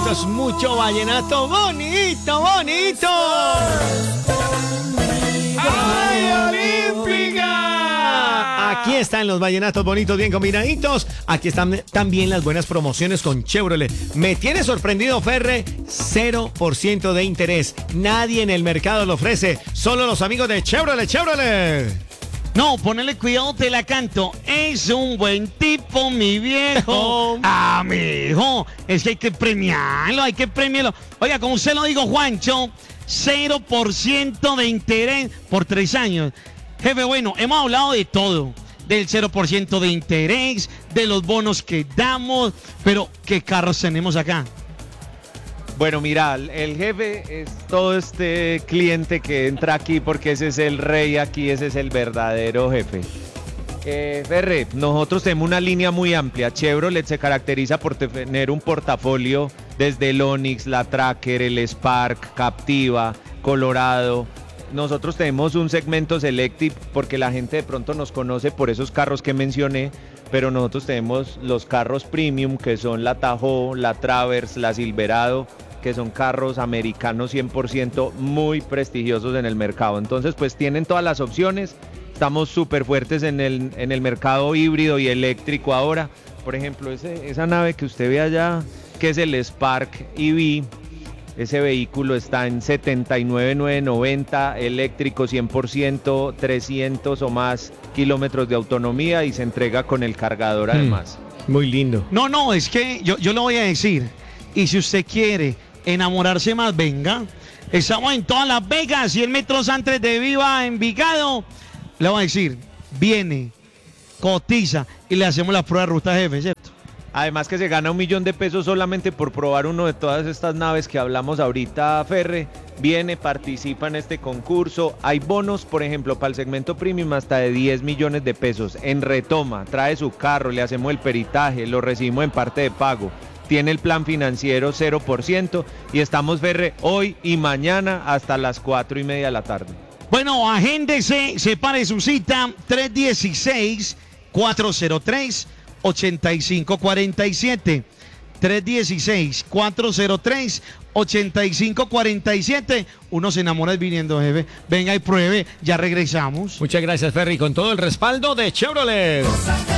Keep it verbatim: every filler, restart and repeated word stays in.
Esto es mucho vallenato bonito, bonito. ¡Ay, Olímpica! Aquí están los vallenatos bonitos, bien combinaditos. Aquí están también las buenas promociones con Chevrolet. Me tiene sorprendido, Ferre. cero por ciento de interés. Nadie en el mercado lo ofrece. Solo los amigos de Chevrolet, Chevrolet. No, ponele cuidado, te la canto. Es un buen tipo, mi viejo. Ah, mi hijo. Es que hay que premiarlo, hay que premiarlo. Oiga, como usted lo dijo, Juancho, cero por ciento de interés por tres años. Jefe, bueno, hemos hablado de todo. Del cero por ciento de interés, de los bonos que damos. Pero, ¿qué carros tenemos acá? Bueno, mira, el jefe es todo este cliente que entra aquí porque ese es el rey aquí, ese es el verdadero jefe. Eh, Ferre, nosotros tenemos una línea muy amplia. Chevrolet se caracteriza por tener un portafolio desde el Onix, la Tracker, el Spark, Captiva, Colorado. Nosotros tenemos un segmento Selective porque la gente de pronto nos conoce por esos carros que mencioné, pero nosotros tenemos los carros premium que son la Tahoe, la Traverse, la Silverado, que son carros americanos cien por ciento muy prestigiosos en el mercado. Entonces, pues tienen todas las opciones. Estamos súper fuertes en el, en el mercado híbrido y eléctrico ahora. Por ejemplo, ese, esa nave que usted ve allá, que es el Spark E V, ese vehículo está en setenta y nueve mil novecientos noventa, eléctrico cien por ciento, trescientos o más kilómetros de autonomía y se entrega con el cargador además. Mm, muy lindo. No, no, es que yo, yo le voy a decir, y si usted quiere enamorarse más, venga. Estamos en todas Las Vegas y el Metro Santres de Viva Envigado. Le voy a decir, viene, cotiza y le hacemos la prueba de ruta, jefe, ¿cierto? Además que se gana un millón de pesos solamente por probar uno de todas estas naves que hablamos ahorita, Ferre. Viene, participa en este concurso. Hay bonos, por ejemplo, para el segmento premium hasta de diez millones de pesos. En retoma, trae su carro, le hacemos el peritaje, lo recibimos en parte de pago. Tiene el plan financiero cero por ciento y estamos, Ferre, hoy y mañana hasta las cuatro y media de la tarde. Bueno, agéndese, separe su cita, tres uno seis, cuatro cero tres, ocho cinco cuatro siete. tres uno seis, cuatro cero tres, ocho cinco cuatro siete. Uno se enamora viniendo, jefe. Venga y pruebe, ya regresamos. Muchas gracias, Ferry, con todo el respaldo de Chevrolet.